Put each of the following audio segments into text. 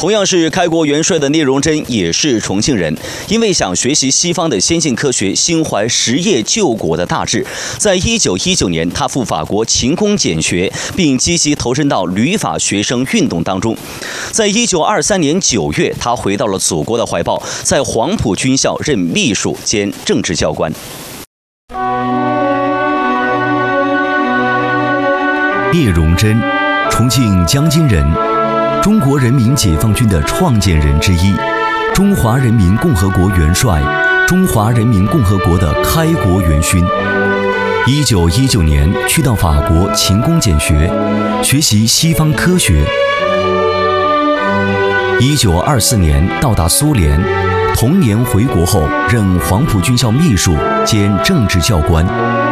同样是开国元帅的聂荣臻也是重庆人，因为想学习西方的先进科学，心怀实业救国的大志，在1919年，他赴法国勤工俭学，并积极投身到旅法学生运动当中。在1923年9月，他回到了祖国的怀抱，在黄埔军校任秘书兼政治教官。 聂荣臻，重庆江津人，中国人民解放军的创建人之一，中华人民共和国元帅，中华人民共和国的开国元勋。1919年去到法国勤工俭学，学习西方科学。1924年到达苏联，同年回国后任黄埔军校秘书兼政治教官。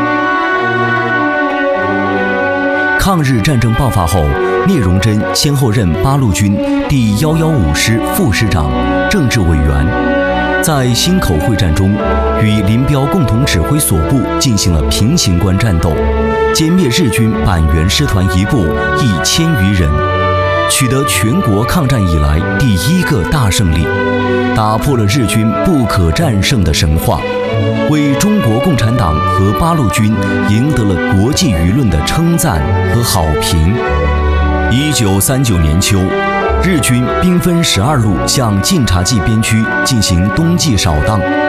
抗日战争爆发后，聂荣臻先后任八路军第115师副师长、政治委员，在忻口会战中与林彪共同指挥所部进行了平型关战斗，歼灭日军板垣师团一部1000余人，取得全国抗战以来第一个大胜利，打破了日军不可战胜的神话，为中国共产党和八路军赢得了国际舆论的称赞和好评。1939年秋，日军兵分12路向晋察冀边区进行冬季扫荡，